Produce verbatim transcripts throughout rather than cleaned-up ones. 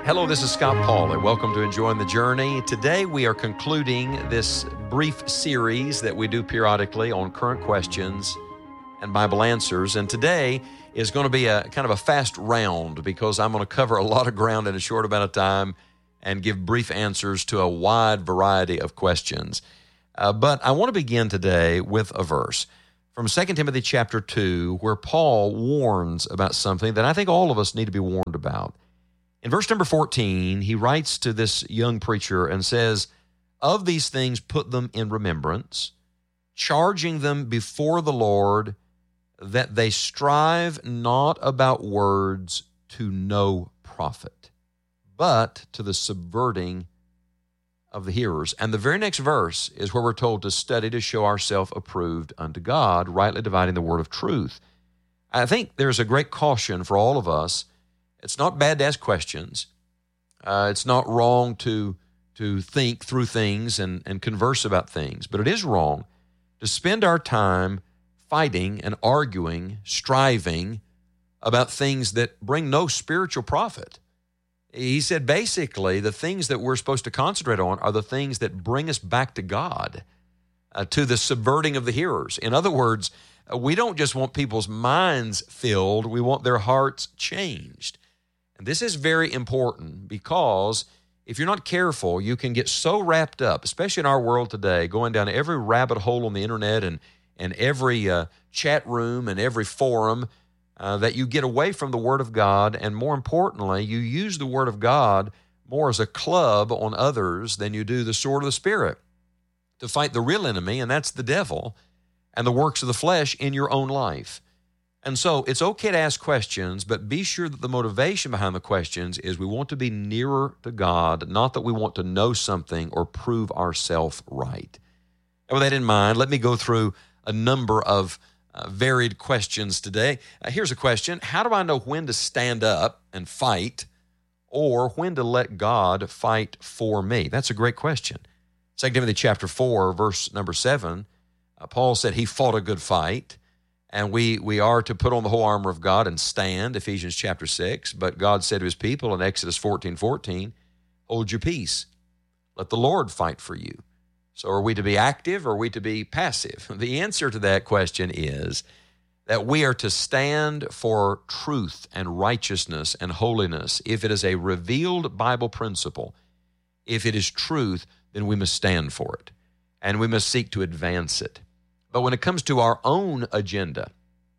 Hello, this is Scott Paul, and welcome to Enjoying the Journey. Today we are concluding this brief series that we do periodically on current questions and Bible answers. And today is going to be a kind of a fast round because I'm going to cover a lot of ground in a short amount of time and give brief answers to a wide variety of questions. Uh, but I want to begin today with a verse from Second Timothy chapter two, where Paul warns about something that I think all of us need to be warned about. In verse number fourteen, he writes to this young preacher and says, "Of these things put them in remembrance, charging them before the Lord, that they strive not about words to no profit, but to the subverting of the hearers." And the very next verse is where we're told to study to show ourselves approved unto God, rightly dividing the word of truth. I think there's a great caution for all of us. It's not bad to ask questions. Uh, it's not wrong to to think through things and, and converse about things. But it is wrong to spend our time fighting and arguing, striving about things that bring no spiritual profit. He said basically the things that we're supposed to concentrate on are the things that bring us back to God, uh, to the subverting of the hearers. In other words, uh, we don't just want people's minds filled, we want their hearts changed. And this is very important because if you're not careful, you can get so wrapped up, especially in our world today, going down every rabbit hole on the internet and, and every uh, chat room and every forum, uh, that you get away from the Word of God. And more importantly, you use the Word of God more as a club on others than you do the sword of the Spirit to fight the real enemy, and that's the devil and the works of the flesh in your own life. And so it's okay to ask questions, but be sure that the motivation behind the questions is we want to be nearer to God, not that we want to know something or prove ourselves right. And with that in mind, let me go through a number of uh, varied questions today. Uh, here's a question. How do I know when to stand up and fight or when to let God fight for me? That's a great question. Second Timothy chapter four, verse number seven, uh, Paul said he fought a good fight. And we we are to put on the whole armor of God and stand, Ephesians chapter six. But God said to his people in Exodus fourteen fourteen, hold your peace. Let the Lord fight for you. So are we to be active or are we to be passive? The answer to that question is that we are to stand for truth and righteousness and holiness. If it is a revealed Bible principle, if it is truth, then we must stand for it. And we must seek to advance it. But when it comes to our own agenda,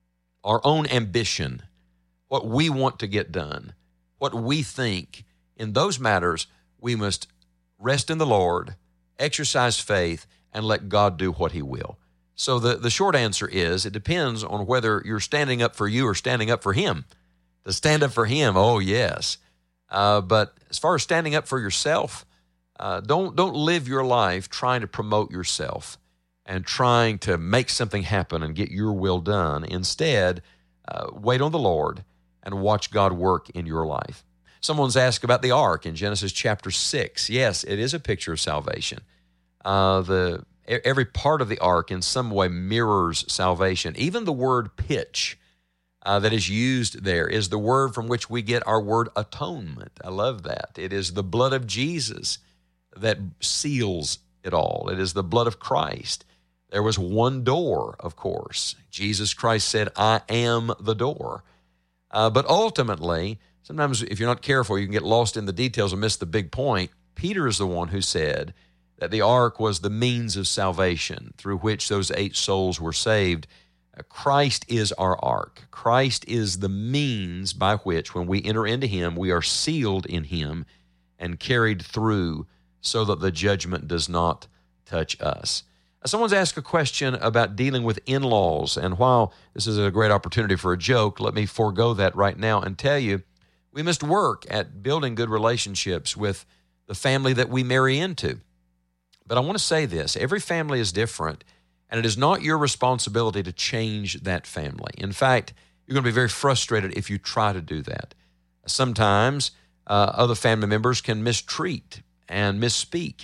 our own ambition, what we want to get done, what we think, in those matters, we must rest in the Lord, exercise faith, and let God do what he will. So the, the short answer is it depends on whether you're standing up for you or standing up for him. To stand up for him, oh yes. Uh, but as far as standing up for yourself, uh, don't don't live your life trying to promote yourself and trying to make something happen and get your will done. Instead, uh, wait on the Lord and watch God work in your life. Someone's asked about the ark in Genesis chapter six. Yes, it is a picture of salvation. Uh, the every part of the ark in some way mirrors salvation. Even the word pitch uh, that is used there is the word from which we get our word atonement. I love that. It is the blood of Jesus that seals it all. It is the blood of Christ. There was one door, of course. Jesus Christ said, I am the door. Uh, but ultimately, sometimes if you're not careful, you can get lost in the details and miss the big point. Peter is the one who said that the ark was the means of salvation through which those eight souls were saved. Uh, Christ is our ark. Christ is the means by which, when we enter into him, we are sealed in him and carried through so that the judgment does not touch us. Someone's asked a question about dealing with in-laws, and while this is a great opportunity for a joke, let me forego that right now and tell you we must work at building good relationships with the family that we marry into. But I want to say this, every family is different, and it is not your responsibility to change that family. In fact, you're going to be very frustrated if you try to do that. Sometimes uh, other family members can mistreat and misspeak,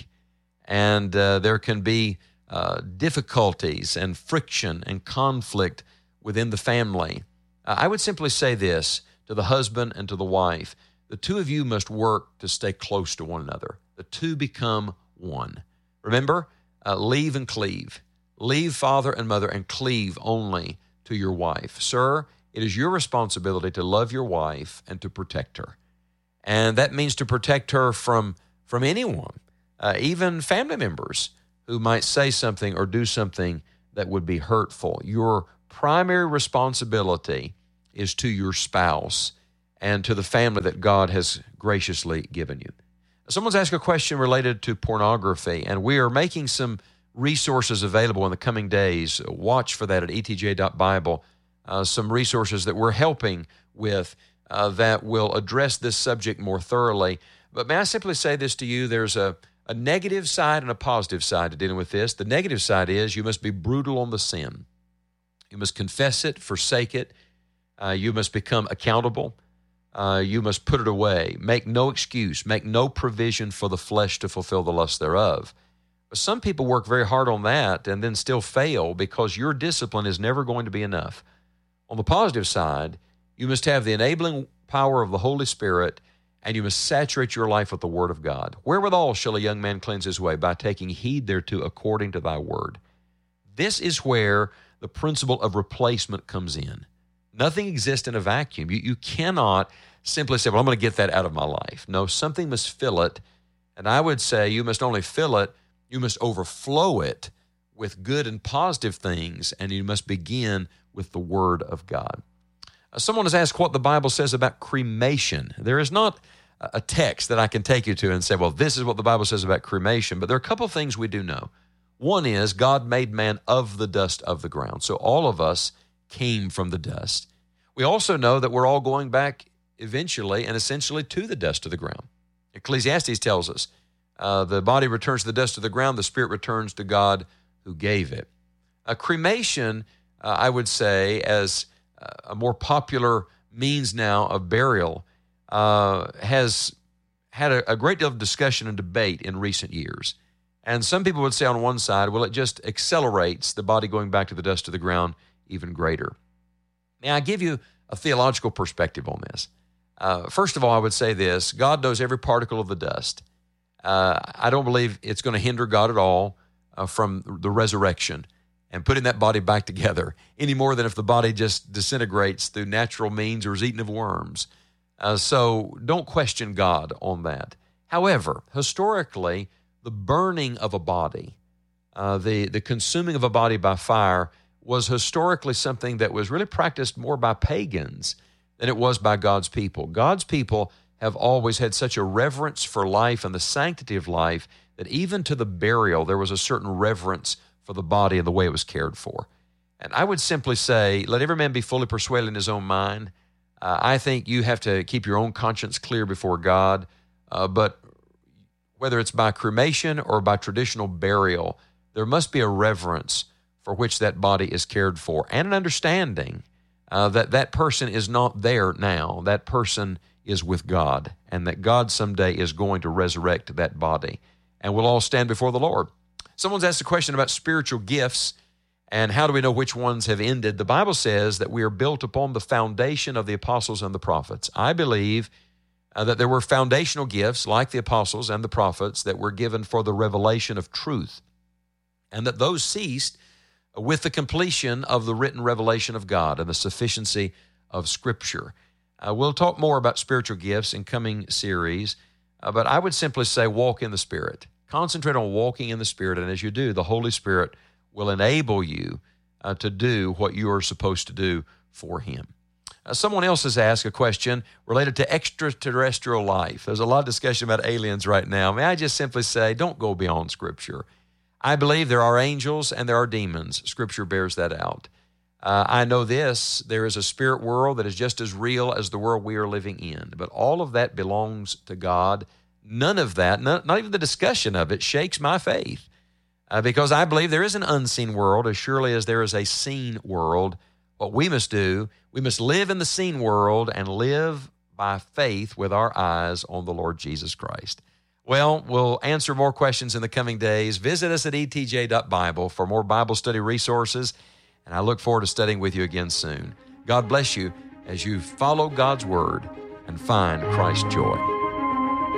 and uh, there can be Uh, difficulties and friction and conflict within the family. Uh, I would simply say this to the husband and to the wife. the two of you must work to stay close to one another. The two become one. Remember, uh, leave and cleave. Leave father and mother and cleave only to your wife. Sir, it is your responsibility to love your wife and to protect her. And that means to protect her from, from anyone, uh, even family members who might say something or do something that would be hurtful. Your primary responsibility is to your spouse and to the family that God has graciously given you. Someone's asked a question related to pornography, and we are making some resources available in the coming days. Watch for that at e t j dot bible. Uh, some resources that we're helping with uh, that will address this subject more thoroughly. But may I simply say this to you, there's a, a negative side and a positive side to dealing with this. The negative side is you must be brutal on the sin. You must confess it, forsake it. Uh, you must become accountable. Uh, you must put it away. Make no excuse. Make no provision for the flesh to fulfill the lust thereof. But some people work very hard on that and then still fail because your discipline is never going to be enough. On the positive side, you must have the enabling power of the Holy Spirit, and you must saturate your life with the Word of God. Wherewithal shall a young man cleanse his way? By taking heed thereto according to thy word. This is where the principle of replacement comes in. Nothing exists in a vacuum. You, you cannot simply say, well, I'm going to get that out of my life. No, something must fill it. And I would say you must only fill it, you must overflow it with good and positive things, and you must begin with the Word of God. Uh, someone has asked what the Bible says about cremation. There is not a text that I can take you to and say, well, this is what the Bible says about cremation, but there are a couple things we do know. One is God made man of the dust of the ground. So all of us came from the dust. We also know that we're all going back eventually and essentially to the dust of the ground. Ecclesiastes tells us uh, the body returns to the dust of the ground, the spirit returns to God who gave it. A cremation, uh, I would say, as a more popular means now of burial, uh, has had a, a great deal of discussion and debate in recent years. And some people would say on one side, well, it just accelerates the body going back to the dust of the ground even greater. May I give you a theological perspective on this? Uh, first of all, I would say this: God knows every particle of the dust. Uh, I don't believe it's going to hinder God at all uh, from the resurrection and putting that body back together any more than if the body just disintegrates through natural means or is eaten of worms. Uh, so don't question God on that. However, historically, the burning of a body, uh, the, the consuming of a body by fire was historically something that was really practiced more by pagans than it was by God's people. God's people have always had such a reverence for life and the sanctity of life that even to the burial, there was a certain reverence for the body and the way it was cared for. And I would simply say, let every man be fully persuaded in his own mind. Uh, I think you have to keep your own conscience clear before God, uh, but whether it's by cremation or by traditional burial, there must be a reverence for which that body is cared for, and an understanding uh, that that person is not there now. That person is with God, and that God someday is going to resurrect that body, and we'll all stand before the Lord. Someone's asked a question about spiritual gifts, and how do we know which ones have ended? The Bible says that we are built upon the foundation of the apostles and the prophets. I believe uh, that there were foundational gifts, like the apostles and the prophets, that were given for the revelation of truth, and that those ceased with the completion of the written revelation of God and the sufficiency of Scripture. Uh, we'll talk more about spiritual gifts in coming series, uh, but I would simply say walk in the Spirit. Concentrate on walking in the Spirit, and as you do, the Holy Spirit will enable you uh, to do what you are supposed to do for Him. Uh, someone else has asked a question related to extraterrestrial life. There's a lot of discussion about aliens right now. May I just simply say, don't go beyond Scripture. I believe there are angels and there are demons. Scripture bears that out. Uh, I know this, there is a spirit world that is just as real as the world we are living in. But all of that belongs to God. None of that, not, not even the discussion of it, shakes my faith. Uh, because I believe there is an unseen world as surely as there is a seen world. What we must do, we must live in the seen world and live by faith with our eyes on the Lord Jesus Christ. Well, we'll answer more questions in the coming days. Visit us at e t j dot bible for more Bible study resources, and I look forward to studying with you again soon. God bless you as you follow God's Word and find Christ's joy.